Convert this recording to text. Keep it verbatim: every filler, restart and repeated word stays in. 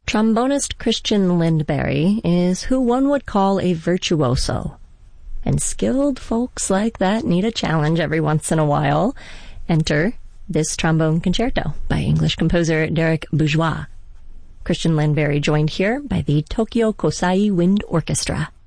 Trombonist Christian Lindberry is who one would call a virtuoso. And skilled folks like that need a challenge every once in a while. Enter this trombone concerto by English composer Derek Bourgeois. Christian Lindberry joined here by the Tokyo Kosai Wind Orchestra.